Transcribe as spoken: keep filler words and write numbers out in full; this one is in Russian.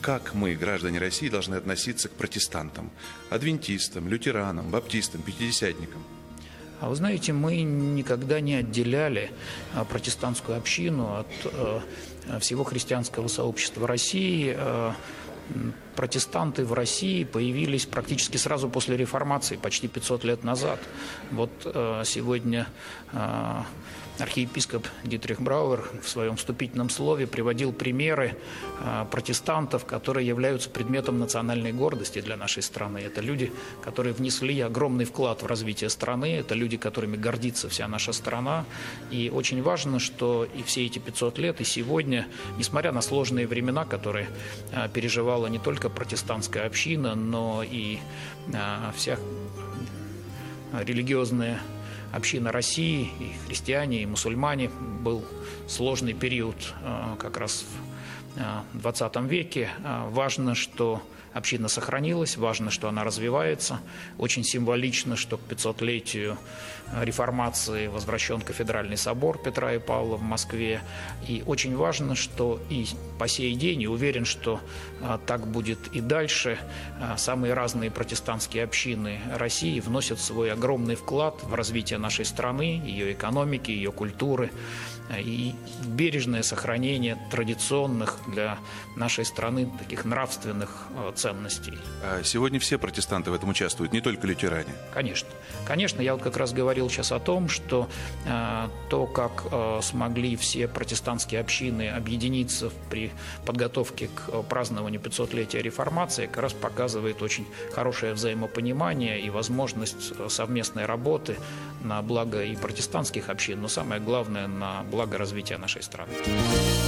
как мы, граждане России, должны относиться к протестантам, адвентистам, лютеранам, баптистам, пятидесятникам? А вы знаете, мы никогда не отделяли протестантскую общину от всего христианского сообщества России. Протестанты в России появились практически сразу после реформации, почти пятьсот лет назад. Вот сегодня архиепископ Дитрих Брауэр в своем вступительном слове приводил примеры протестантов, которые являются предметом национальной гордости для нашей страны. Это люди, которые внесли огромный вклад в развитие страны, это люди, которыми гордится вся наша страна. И очень важно, что и все эти пятьсот лет, и сегодня, несмотря на сложные времена, которые переживала не только протестантская община, но и вся религиозная община России, и христиане, и мусульмане. Был сложный период как раз в двадцатом веке. Важно, что община сохранилась, важно, что она развивается. Очень символично, что к пятисотлетию реформации возвращен кафедральный собор Петра и Павла в Москве. И очень важно, что и по сей день, и уверен, что так будет и дальше, самые разные протестантские общины России вносят свой огромный вклад в развитие нашей страны, ее экономики, ее культуры и бережное сохранение традиционных для нашей страны таких нравственных ценностей. А сегодня все протестанты в этом участвуют, не только лютеране? Конечно. Конечно, я вот как раз говорил сейчас о том, что э, то, как э, смогли все протестантские общины объединиться при подготовке к празднованию пятисотлетия реформации, как раз показывает очень хорошее взаимопонимание и возможность совместной работы на благо и протестантских общин, но самое главное, на благо развития нашей страны.